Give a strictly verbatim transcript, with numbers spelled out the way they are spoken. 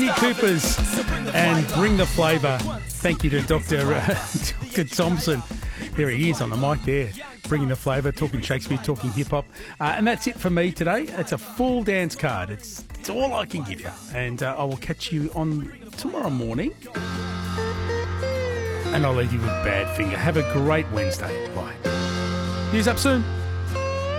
Coopers and Bring the Flavour. Thank you to Doctor Uh, Doctor Thompson. There he is on the mic there, bringing the flavour, talking Shakespeare, talking hip-hop. Uh, and that's it for me today. It's a full dance card. It's, it's all I can give you. And uh, I will catch you on tomorrow morning. And I'll leave you with Badfinger. Have a great Wednesday. Bye. News up soon.